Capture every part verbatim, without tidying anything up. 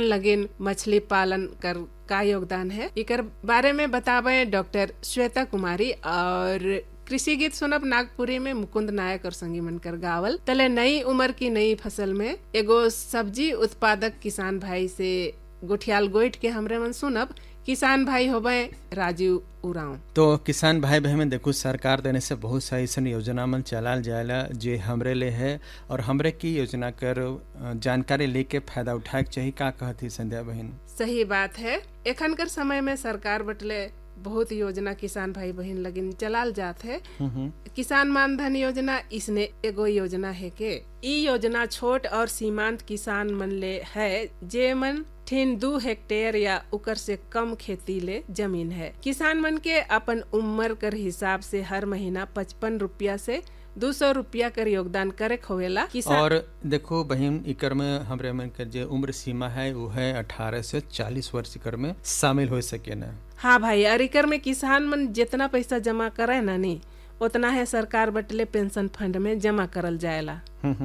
लगिन मछली पालन कर का योगदान है, इकर बारे में बतावे डॉक्टर श्वेता कुमारी। और कृषि गीत सुनब नागपुरी में मुकुंद नायक और संगी मनकर गावल। तले नई उम्र की नई फसल में एगो सब्जी उत्पादक किसान भाई से गोठियाल गोइठ के हमरे मन सुनब। किसान भाई होबे राजीव उरांव। तो किसान भाई बहन में देखो सरकार देने से बहुत सारी ऐसा योजना मन चलाल जाएला जे हमरे ले है और हमरे की योजना कर जानकारी लेके फायदा उठाए चाहिए। का कहती संध्या बहन? सही बात है। एखन कर समय में सरकार बटले बहुत योजना किसान भाई बहन लगिन चलाल जात है। किसान मानधन योजना इसने एगो योजना है के ई योजना छोट और सीमांत किसान मन ले है जे मन ठिन दू हेक्टेयर या उकर से कम खेती ले जमीन है। किसान मन के अपन उम्र कर हिसाब से हर महीना पचपन रुपया से दो सौ रुपया कर योगदान करे होवेला। और देखो बहन इकर में हमरे मन के जो उम्र सीमा है वो है अठारह से चालीस वर्ष कर में शामिल हो सके न। हाँ भाई, और इकर में किसान मन जितना पैसा जमा करे ना नी उतना है सरकार बटले पेंशन फंड में जमा करल जाएला।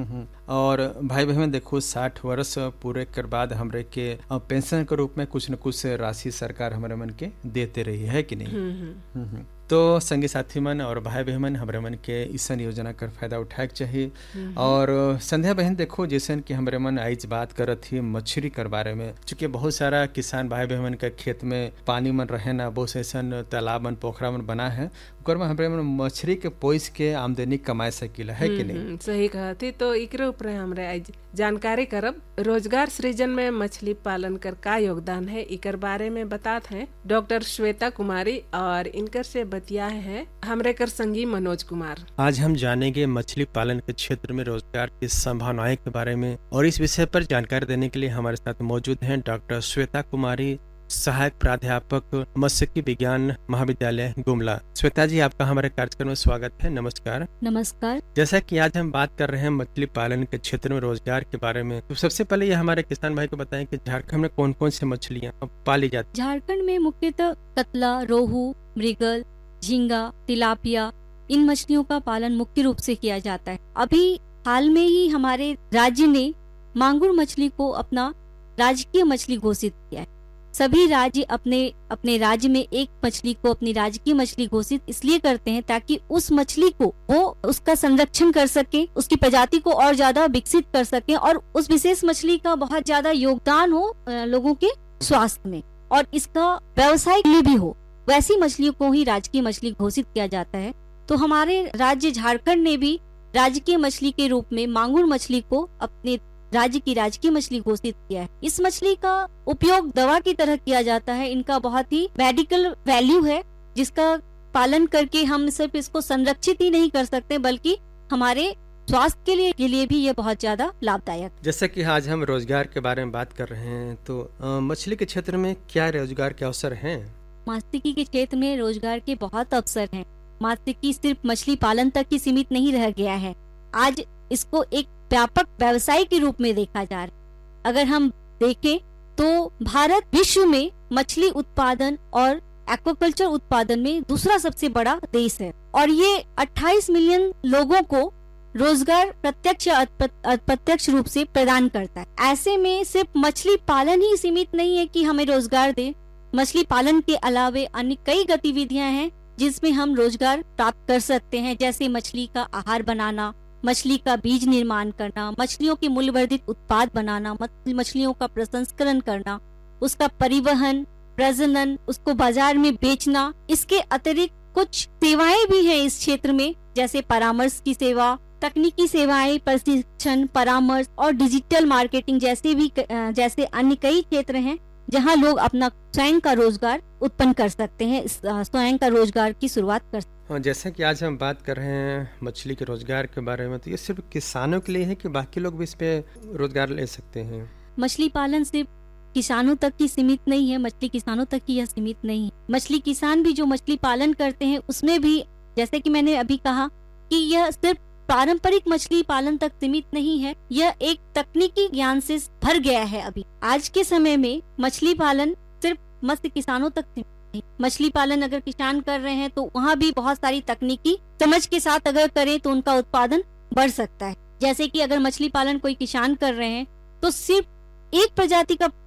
और भाई बहन देखो साठ वर्ष पूरे कर बाद हमरे के पेंशन के रूप में कुछ न कुछ राशि सरकार हमारे मन के देते रही है कि नहीं। तो संगी साथी मन और भाई बहन हमारे मन के इस योजना कर फायदा उठाए चाहिए। और संध्या बहन देखो जैसे कि हमारे मन आज बात करत थी मछली कर बारे में, चूंकि बहुत सारा किसान भाई बहन के खेत में पानी मन रहे ना, बहुत ऐसा तालाब मन पोखरा मन बना है, उकर में हमारे मन मछली के पोइस के आमदनी कमाए सकीला है कि नहीं। सही कहती। तो एकरे ऊपर हमरे आज जानकारी करब रोजगार सृजन में मछली पालन कर का योगदान है, इकर बारे में बातात हैं डॉक्टर श्वेता कुमारी और इनकर से बतिया है हमरे कर संगी मनोज कुमार। आज हम जानेंगे मछली पालन के क्षेत्र में रोजगार की संभावनाएं के बारे में, और इस विषय पर जानकारी देने के लिए हमारे साथ मौजूद हैं डॉक्टर श्वेता कुमारी, सहायक प्राध्यापक मत्स्यिकी विज्ञान महाविद्यालय गुमला। श्वेता जी, आपका हमारे कार्यक्रम में स्वागत है। नमस्कार। नमस्कार। जैसा कि आज हम बात कर रहे हैं मछली पालन के क्षेत्र में रोजगार के बारे में, तो सबसे पहले ये हमारे किसान भाई को बताएं कि झारखंड में कौन कौन सी मछलियाँ पाली जाती? झारखंड में मुख्यतः कतला, रोहू, मृगल, झींगा, तिलापिया, इन मछलियों का पालन मुख्य रूप से किया जाता है। अभी हाल में ही हमारे राज्य ने मांगुर मछली को अपना राजकीय मछली घोषित किया है। सभी राज्य अपने अपने राज्य में एक मछली को अपनी राजकीय मछली घोषित इसलिए करते हैं ताकि उस मछली को वो उसका संरक्षण कर सके, उसकी प्रजाति को और ज्यादा विकसित कर सके और उस विशेष मछली का बहुत ज्यादा योगदान हो लोगों के स्वास्थ्य में और इसका व्यवसाय के लिए भी हो। वैसी मछलियों को ही राजकीय मछली घोषित किया जाता है। तो हमारे राज्य झारखंड ने भी राजकीय मछली के रूप में मांगुर मछली को अपने राज्य की राजकीय मछली घोषित किया है। इस मछली का उपयोग दवा की तरह किया जाता है। इनका बहुत ही मेडिकल वैल्यू है, जिसका पालन करके हम सिर्फ इसको संरक्षित ही नहीं कर सकते बल्कि हमारे स्वास्थ्य के लिए के लिए भी ये बहुत ज्यादा लाभदायक। जैसे कि आज हम रोजगार के बारे में बात कर रहे हैं, तो आ, मछली के क्षेत्र में क्या रोजगार के अवसर हैं? मत्स्यिकी के क्षेत्र में रोजगार के बहुत अवसर हैं। मत्स्यिकी सिर्फ मछली पालन तक ही सीमित नहीं रह गया है, आज इसको एक व्यापक व्यवसाय के रूप में देखा जा रहा है। अगर हम देखें तो भारत विश्व में मछली उत्पादन और एक्वाकल्चर उत्पादन में दूसरा सबसे बड़ा देश है और ये अट्ठाईस मिलियन लोगों को रोजगार प्रत्यक्ष या अप्रत्यक्ष रूप से प्रदान करता है। ऐसे में सिर्फ मछली पालन ही सीमित नहीं है कि हमें रोजगार दे। मछली पालन के अलावे अन्य कई गतिविधियां हैं जिसमें हम रोजगार प्राप्त कर सकते हैं, जैसे मछली का आहार बनाना, मछली का बीज निर्माण करना, मछलियों के मूल्यवर्धित उत्पाद बनाना, मछलियों का प्रसंस्करण करना, उसका परिवहन, प्रजनन, उसको बाजार में बेचना। इसके अतिरिक्त कुछ सेवाएं भी हैं इस क्षेत्र में, जैसे परामर्श की सेवा, तकनीकी सेवाएं, प्रशिक्षण, परामर्श और डिजिटल मार्केटिंग जैसे भी जैसे अन्य कई क्षेत्र हैं जहां लोग अपना स्वयं का रोजगार उत्पन्न कर सकते हैं, स्वयं का रोजगार की शुरुआत कर सकते हैं। जैसे कि आज हम बात कर रहे हैं मछली के रोजगार के बारे में, तो ये सिर्फ किसानों के लिए है कि बाकी लोग भी इस पे रोजगार ले सकते हैं? मछली पालन सिर्फ किसानों तक ही सीमित नहीं है, मछली किसानों तक ही यह सीमित नहीं है। मछली किसान भी जो मछली पालन करते हैं उसमें भी, जैसे कि मैंने अभी कहा कि यह सिर्फ पारंपरिक मछली पालन तक सीमित नहीं है, यह एक तकनीकी ज्ञान से भर गया है। अभी आज के समय में मछली पालन सिर्फ मत्स्य किसानों तक सीमित नहीं। मछली पालन अगर किसान कर रहे हैं तो वहाँ भी बहुत सारी तकनीकी समझ के साथ अगर करें तो उनका उत्पादन बढ़ सकता है। जैसे कि अगर मछली पालन कोई किसान कर रहे हैं तो सिर्फ एक प्रजाति का